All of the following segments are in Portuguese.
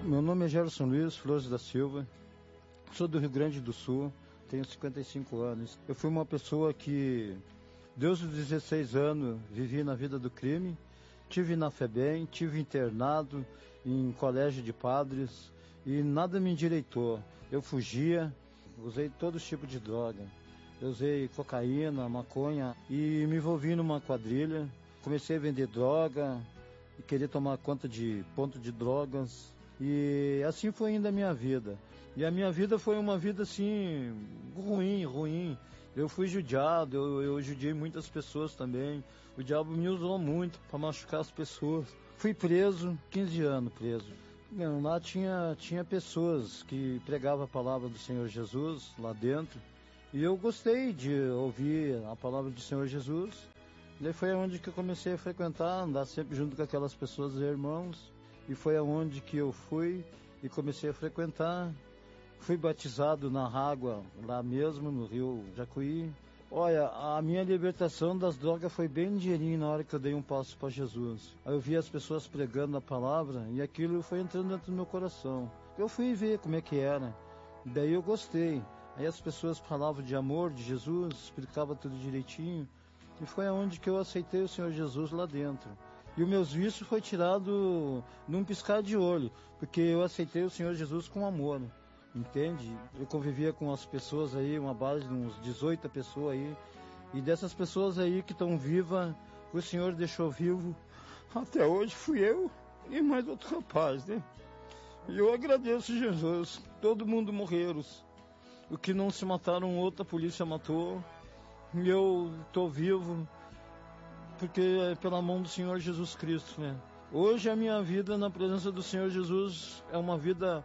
Meu nome é Gerson Luiz Flores da Silva, sou do Rio Grande do Sul, tenho 55 anos. Eu fui uma pessoa que, desde os 16 anos, vivi na vida do crime, tive na FEBEM, tive internado em colégio de padres e nada me endireitou. Eu fugia, usei todo tipo de droga. Eu usei cocaína, maconha e me envolvi numa quadrilha. Comecei a vender droga e querer tomar conta de ponto de drogas. E assim foi indo a minha vida. E a minha vida foi uma vida assim, ruim. Eu fui judiado, eu judiei muitas pessoas também. O diabo me usou muito para machucar as pessoas. Fui preso, 15 anos preso. Lá tinha pessoas que pregavam a palavra do Senhor Jesus lá dentro. E eu gostei de ouvir a palavra do Senhor Jesus. Daí foi onde que eu comecei a frequentar, andar sempre junto com aquelas pessoas, irmãos. E foi aonde que eu fui e comecei a frequentar. Fui batizado na água, lá mesmo, no Rio Jacuí. Olha, a minha libertação das drogas foi bem ligeirinho na hora que eu dei um passo para Jesus. Aí eu vi as pessoas pregando a palavra e aquilo foi entrando dentro do meu coração. Eu fui ver como é que era. Daí eu gostei. Aí as pessoas falavam de amor, de Jesus, explicavam tudo direitinho. E foi aonde que eu aceitei o Senhor Jesus lá dentro. E os meus vícios foi tirado num piscar de olho, porque eu aceitei o Senhor Jesus com amor, entende? Eu convivia com as pessoas aí, uma base de uns 18 pessoas aí, e dessas pessoas aí que estão vivas, o Senhor deixou vivo. Até hoje fui eu e mais outro rapaz, né? E eu agradeço Jesus, todo mundo morreram. O que não se mataram, outra polícia matou. E eu estou vivo, porque é pela mão do Senhor Jesus Cristo, né? Hoje a minha vida na presença do Senhor Jesus é uma vida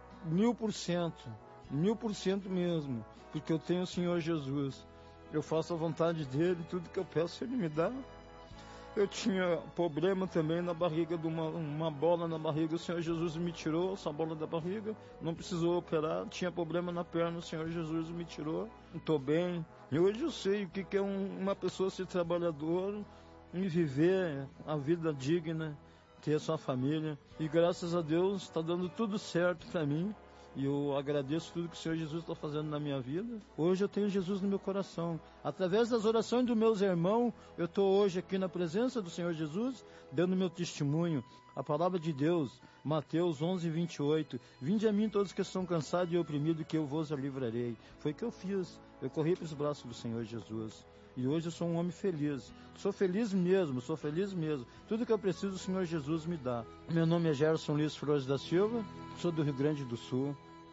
1000% mesmo, porque eu tenho o Senhor Jesus. Eu faço a vontade dele, tudo que eu peço ele me dá. Eu tinha problema também na barriga, de uma bola na barriga, o Senhor Jesus me tirou essa bola da barriga, não precisou operar. Tinha problema na perna, o Senhor Jesus me tirou, estou bem. E hoje eu sei o que é uma pessoa ser trabalhador e viver a vida digna, ter a sua família. E graças a Deus está dando tudo certo para mim. E eu agradeço tudo que o Senhor Jesus está fazendo na minha vida. Hoje eu tenho Jesus no meu coração. Através das orações dos meus irmãos, eu estou hoje aqui na presença do Senhor Jesus, dando meu testemunho. A palavra de Deus, Mateus 11:28. Vinde a mim todos que estão cansados e oprimidos, que eu vos livrarei. Foi o que eu fiz. Eu corri para os braços do Senhor Jesus. E hoje eu sou um homem feliz. Sou feliz mesmo. Tudo que eu preciso o Senhor Jesus me dá. Meu nome é Gerson Luiz Flores da Silva. Sou do Rio Grande do Sul.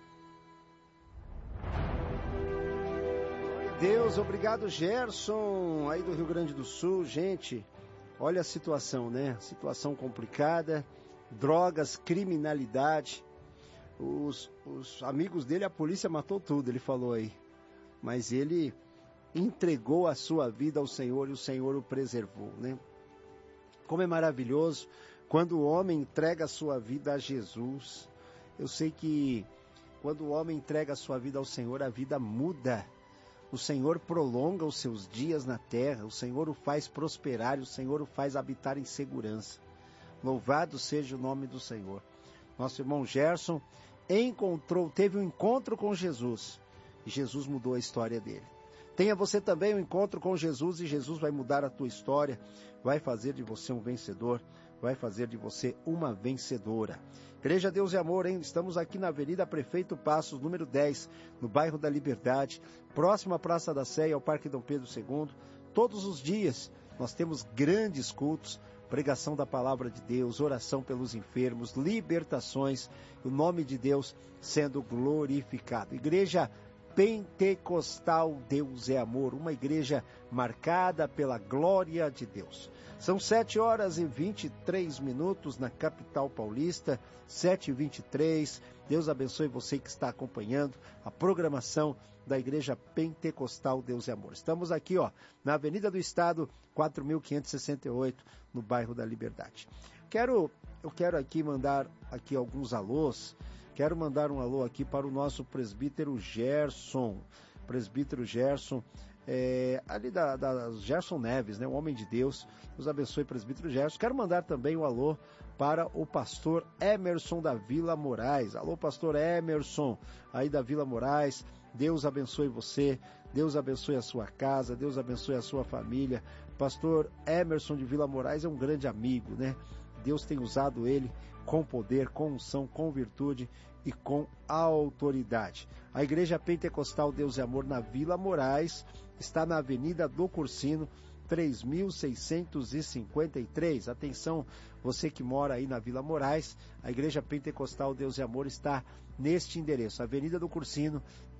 Deus, obrigado, Gerson, aí do Rio Grande do Sul. Gente, olha a situação, né? Situação complicada, drogas, criminalidade. Os amigos dele, a polícia matou tudo, ele falou aí. Mas ele entregou a sua vida ao Senhor e o Senhor o preservou, né? Como é maravilhoso quando o homem entrega a sua vida a Jesus. Eu sei que quando o homem entrega a sua vida ao Senhor, a vida muda. O Senhor prolonga os seus dias na terra, o Senhor o faz prosperar, o Senhor o faz habitar em segurança. Louvado seja o nome do Senhor. Nosso irmão Gerson teve um encontro com Jesus, e Jesus mudou a história dele. Tenha você também um encontro com Jesus, e Jesus vai mudar a tua história, vai fazer de você um vencedor, vai fazer de você uma vencedora. Igreja Deus e Amor, hein? Estamos aqui na Avenida Prefeito Passos, número 10, no bairro da Liberdade, próximo à Praça da Sé e ao Parque Dom Pedro II. Todos os dias nós temos grandes cultos, pregação da palavra de Deus, oração pelos enfermos, libertações, o nome de Deus sendo glorificado. Igreja Pentecostal Deus é Amor, uma igreja marcada pela glória de Deus. São 7h23 na capital paulista, 7h23. Deus abençoe você que está acompanhando a programação da Igreja Pentecostal Deus é Amor. Estamos aqui, na Avenida do Estado, 4.568, no bairro da Liberdade. Eu quero aqui mandar alguns alôs. Quero mandar um alô aqui para o nosso presbítero Gerson. Presbítero Gerson, ali da Gerson Neves, né? Um homem de Deus. Deus abençoe, presbítero Gerson. Quero mandar também um alô para o pastor Emerson da Vila Moraes. Alô, pastor Emerson, aí da Vila Moraes, Deus abençoe você, Deus abençoe a sua casa, Deus abençoe a sua família. Pastor Emerson de Vila Moraes é um grande amigo, né? Deus tem usado ele com poder, com unção, com virtude e com autoridade. A Igreja Pentecostal Deus e Amor na Vila Moraes está na Avenida do Cursino, 3653. Atenção, você que mora aí na Vila Moraes, a Igreja Pentecostal Deus e Amor está neste endereço, Avenida do Cursino,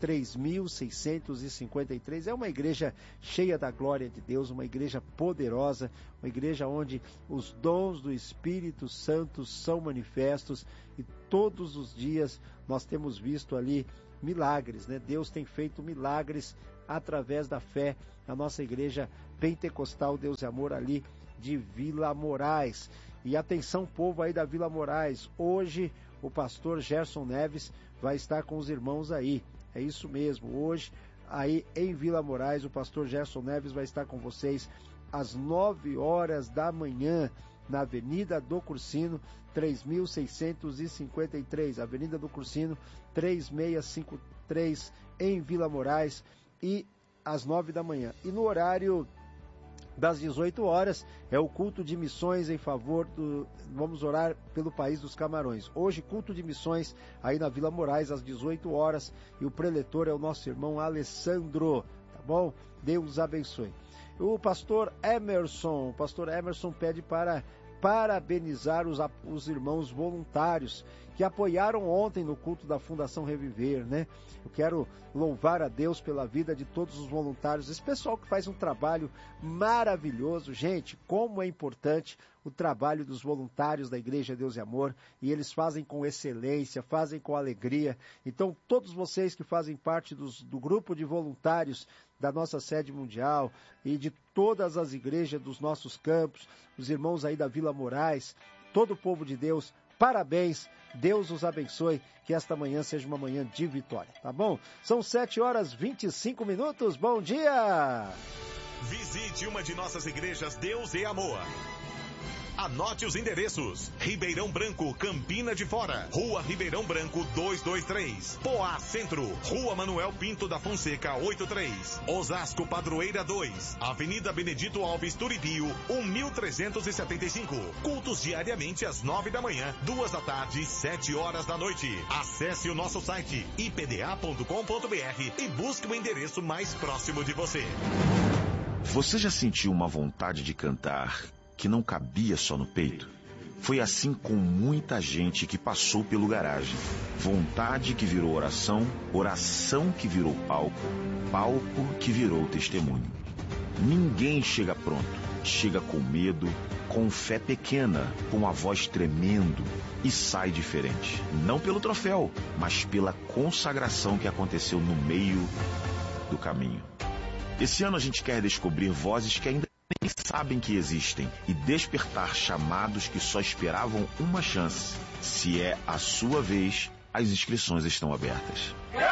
3653. É uma igreja cheia da glória de Deus, uma igreja poderosa, uma igreja onde os dons do Espírito Santo são manifestos e todos os dias nós temos visto ali milagres, né? Deus tem feito milagres através da fé na nossa igreja Pentecostal Deus e Amor ali de Vila Moraes. E atenção, povo aí da Vila Moraes, hoje o pastor Gerson Neves vai estar com os irmãos aí. É isso mesmo, hoje aí em Vila Moraes o pastor Gerson Neves vai estar com vocês às 9 horas da manhã na Avenida do Cursino, 3653, Avenida do Cursino, 3653 em Vila Moraes, e às 9 da manhã. E no horário das 18 horas é o culto de missões em favor do... Vamos orar pelo país dos Camarões. Hoje, culto de missões aí na Vila Moraes, às 18 horas, e o preletor é o nosso irmão Alessandro, tá bom? Deus abençoe. O pastor Emerson pede para parabenizar os irmãos voluntários que apoiaram ontem no culto da Fundação Reviver, né? Eu quero louvar a Deus pela vida de todos os voluntários, esse pessoal que faz um trabalho maravilhoso. Gente, como é importante o trabalho dos voluntários da Igreja Deus e Amor, e eles fazem com excelência, fazem com alegria. Então, todos vocês que fazem parte do grupo de voluntários da nossa sede mundial e de todas as igrejas dos nossos campos, os irmãos aí da Vila Moraes, todo o povo de Deus, parabéns, Deus os abençoe, que esta manhã seja uma manhã de vitória, tá bom? São 7h25, bom dia! Visite uma de nossas igrejas Deus e Amor. Anote os endereços: Ribeirão Branco, Campina de Fora, Rua Ribeirão Branco 223, Poá Centro, Rua Manuel Pinto da Fonseca 83, Osasco Padroeira 2, Avenida Benedito Alves Turibio 1375. Cultos diariamente às 9 da manhã, 2 da tarde e 7 horas da noite. Acesse o nosso site ipda.com.br e busque o endereço mais próximo de você. Você já sentiu uma vontade de cantar que não cabia só no peito? Foi assim com muita gente que passou pelo garagem. Vontade que virou oração, oração que virou palco, palco que virou testemunho. Ninguém chega pronto, chega com medo, com fé pequena, com a voz tremendo e sai diferente. Não pelo troféu, mas pela consagração que aconteceu no meio do caminho. Esse ano a gente quer descobrir vozes que ainda nem sabem que existem e despertar chamados que só esperavam uma chance. Se é a sua vez, as inscrições estão abertas.